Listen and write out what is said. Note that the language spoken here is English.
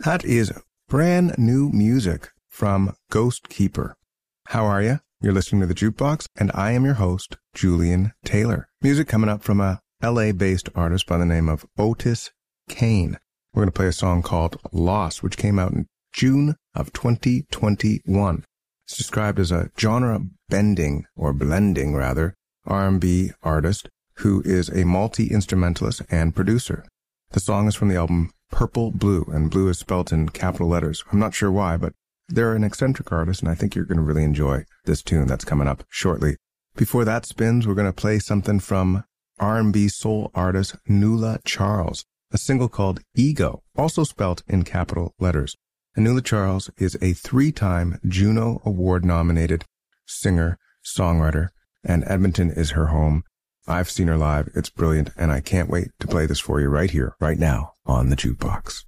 That is brand new music from Ghost Keeper. How are you? You're listening to The Jukebox, and I am your host, Julian Taylor. Music coming up from a LA-based artist by the name of Otis Kane. We're going to play a song called Lost, which came out in June of 2021. It's described as a genre-bending, or blending rather, R&B artist who is a multi-instrumentalist and producer. The song is from the album Purple Blue, and blue is spelled in capital letters. I'm not sure why, but they're an eccentric artist, and I think you're going to really enjoy this tune that's coming up shortly. Before that spins, we're going to play something from R&B soul artist Nuala Charles, a single called Ego, also spelled in capital letters. And Nuala Charles is a 3-time Juno Award-nominated singer, songwriter, and Edmonton is her home. I've seen her live. It's brilliant, and I can't wait to play this for you right here, right now, on The Jukebox.